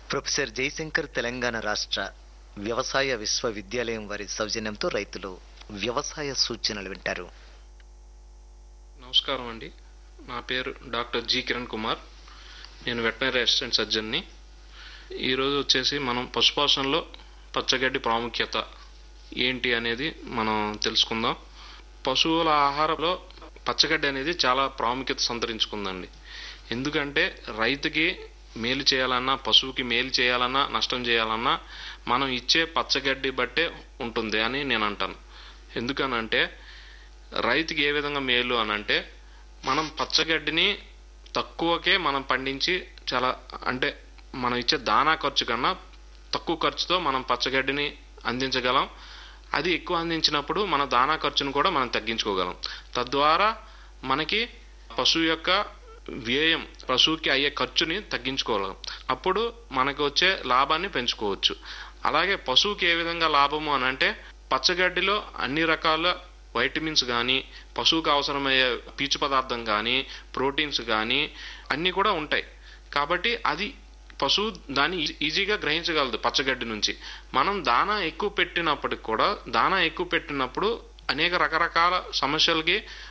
Professor Jayashankar Telangana రాష్ట్ర వ్యవసాయ విశ్వవిద్యాలయం వారి సౌజన్యంతో రైతులు వ్యవసాయ సూచనలు వింటారు. నమస్కారం అండి. నా పేరు డాక్టర్ జి కిరణ్ కుమార్. నేను వెటనరీ అసిస్టెంట్ సర్జన్ని. ఈరోజు వచ్చేసి మనం పశుపోషణలో పచ్చగడ్డి ప్రాముఖ్యత ఏంటి అనేది మనం తెలుసుకుందాం. పశువుల ఆహారంలో పచ్చగడ్డి అనేది చాలా ప్రాముఖ్యత సంతరించుకుందండి. ఎందుకంటే రైతుకి మేలు చేయాలన్నా, పశువుకి మేలు చేయాలన్నా, నష్టం చేయాలన్నా మనం ఇచ్చే పచ్చగడ్డి బట్టే ఉంటుంది అని నేను అంటాను. ఎందుకనంటే రైతుకి ఏ విధంగా మేలు అనంటే, మనం పచ్చగడ్డిని తక్కువకే మనం పండించి అంటే మనం ఇచ్చే దానా ఖర్చు కన్నా తక్కువ ఖర్చుతో మనం పచ్చగడ్డిని అందించగలం. అది ఎక్కువ అందించినప్పుడు మన దానా ఖర్చును కూడా మనం తగ్గించుకోగలం. తద్వారా మనకి పశువు యొక్క వ్యయం, పశువుకి అయ్యే ఖర్చుని తగ్గించుకోగలం. అప్పుడు మనకు వచ్చే లాభాన్ని పెంచుకోవచ్చు. అలాగే పశువుకి ఏ విధంగా లాభము అనంటే, పచ్చగడ్డిలో అన్ని రకాల వైటమిన్స్ కానీ, పశువుకు అవసరమయ్యే పీచు పదార్థం కానీ, ప్రోటీన్స్ కానీ అన్నీ కూడా ఉంటాయి. కాబట్టి అది పశువు దాన్ని ఈజీగా గ్రహించగలదు పచ్చగడ్డి నుంచి. మనం దానా ఎక్కువ పెట్టినప్పటికి కూడా, దానా ఎక్కువ పెట్టినప్పుడు అనేక రకరకాల సమస్యలకి